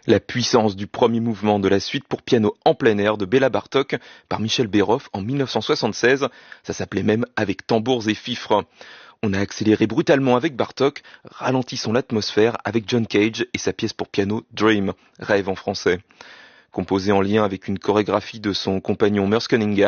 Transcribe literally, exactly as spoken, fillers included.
La puissance du premier mouvement de la suite pour piano en plein air de Béla Bartók par Michel Berhoff en mille neuf cent soixante-seize. Ça s'appelait même Avec tambours et fifres. On a accéléré brutalement avec Bartók, ralentissant l'atmosphère avec John Cage et sa pièce pour piano Dream, Rêve en français. Composé en lien avec une chorégraphie de son compagnon Merce Cunningham,